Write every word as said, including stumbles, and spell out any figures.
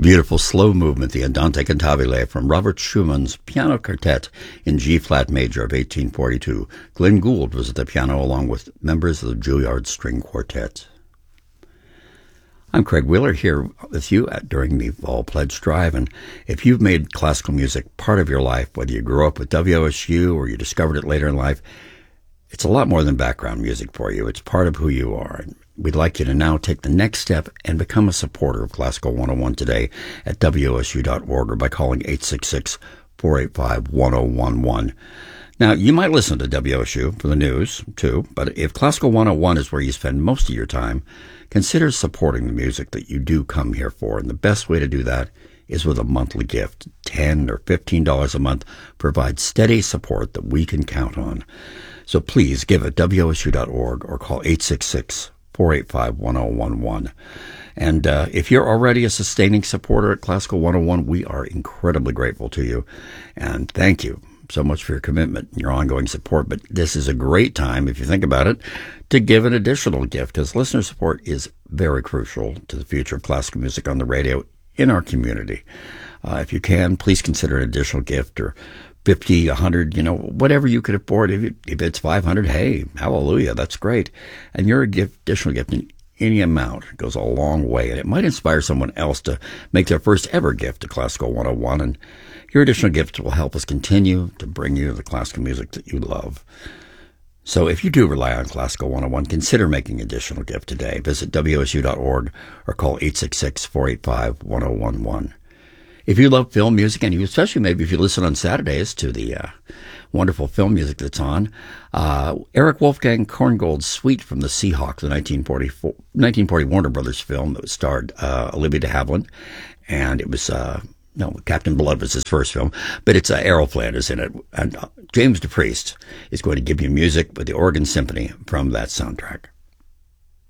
beautiful slow movement, the Andante Cantabile from Robert Schumann's Piano Quartet in G-flat major of eighteen forty-two. Glenn Gould was at the piano along with members of the Juilliard String Quartet. I'm Craig Wheeler here with you at, during the Fall Pledge Drive, and if you've made classical music part of your life, whether you grew up with W O S U or you discovered it later in life, it's a lot more than background music for you. It's part of who you are. We'd like you to now take the next step and become a supporter of Classical one oh one today at W O S U dot org or by calling eight six six, four eight five, one oh one one. Now, you might listen to W O S U for the news, too, but if Classical one oh one is where you spend most of your time, consider supporting the music that you do come here for. And the best way to do that is with a monthly gift. ten dollars or fifteen dollars a month provides steady support that we can count on. So please give at W O S U dot org or call eight six six, four eight five, one oh one one. And uh, if you're already a sustaining supporter at Classical one oh one, we are incredibly grateful to you. And thank you so much for your commitment and your ongoing support. But this is a great time, if you think about it, to give an additional gift, as listener support is very crucial to the future of classical music on the radio in our community. Uh, if you can, please consider an additional gift, or fifty, a hundred, you know, whatever you could afford. If, it, if it's five hundred, hey, hallelujah, that's great. And your gift, additional gift in any amount goes a long way, and it might inspire someone else to make their first ever gift to Classical one oh one. And your additional gifts will help us continue to bring you the classical music that you love. So if you do rely on Classical one oh one, consider making an additional gift today. Visit W O S U dot org or call eight six six, four eight five, one oh one one. If you love film music, and you especially maybe if you listen on Saturdays to the uh, wonderful film music that's on, uh, Eric Wolfgang Korngold's Suite from the Seahawks, the nineteen forty-four, nineteen forty Warner Brothers film that starred uh, Olivia de Havilland, and it was... Uh, No, Captain Blood was his first film, but it's uh, Errol Flynn is in it. And uh, James DePriest is going to give you music with the Organ Symphony from that soundtrack.